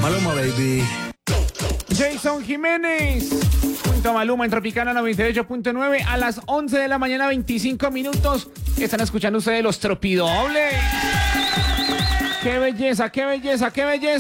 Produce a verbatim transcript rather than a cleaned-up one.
Maluma, baby. Jason Jiménez junto a Maluma en Tropicana noventa y ocho punto nueve a las once de la mañana, veinticinco minutos. Están escuchando ustedes los Tropidobles. ¡Qué belleza, qué belleza, qué belleza!